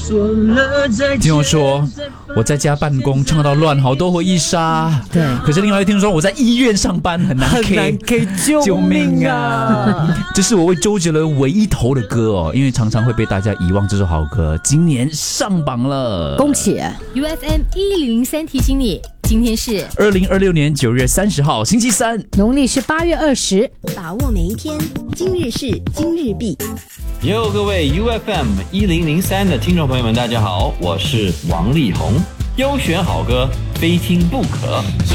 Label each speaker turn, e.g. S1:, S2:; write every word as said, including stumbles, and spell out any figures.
S1: 听我说，我在家办公唱到乱，好多回忆杀。
S2: 对，
S1: 可是另外一听说我在医院上班，很难 K，
S2: 很难 K， 救命啊！
S1: 这是我为周杰伦唯一投的歌哦，因为常常会被大家遗忘。这首好歌今年上榜了，
S2: 恭喜
S3: ！U F M 一零零三提醒你，今天是
S1: 二零二六年九月三十号，星期三，
S2: 农历是八月二十，
S4: 把握每一天，今日事今日毕。
S5: 哟，各位 U F M 一零零三的听众朋友们，大家好，我是王力宏，优选好歌，非听不可。